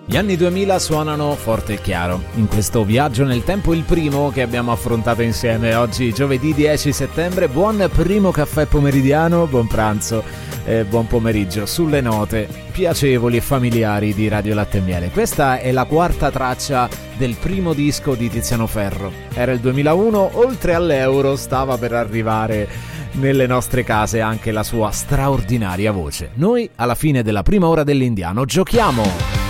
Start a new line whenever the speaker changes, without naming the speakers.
Gli anni 2000 suonano forte e chiaro. In questo viaggio nel tempo, il primo che abbiamo affrontato insieme oggi, giovedì 10 settembre. Buon primo caffè pomeridiano, buon pranzo e buon pomeriggio sulle note piacevoli e familiari di Radio Latte e Miele. Questa è la quarta traccia del primo disco di Tiziano Ferro. Era il 2001, oltre all'euro stava per arrivare nelle nostre case anche la sua straordinaria voce. Noi alla fine della prima ora dell'Indiano giochiamo!